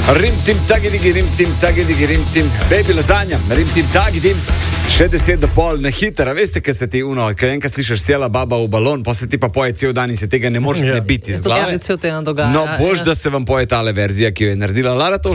Rim-tim, tagidigi, rim-tim, tagidigi, rim-tim. Baby lasagna, rim-tim, tagidim. Še 10:30 na hitro, veste, kaj se ti kaj enkrat slišiš sjela baba v balon, pa se ti pa poje cel dan in se tega ne moreš ne biti iz glave. To se cel teden dogaja. No, bož, da se vam poje tale verzija, ki jo je naredila Lara Toš.